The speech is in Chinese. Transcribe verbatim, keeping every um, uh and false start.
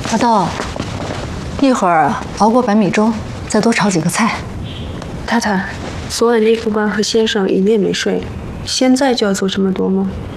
阿道，一会儿熬过白米粥，再多炒几个菜。 太太，昨晚丽夫班和先生一夜没睡，现在就要做这么多吗？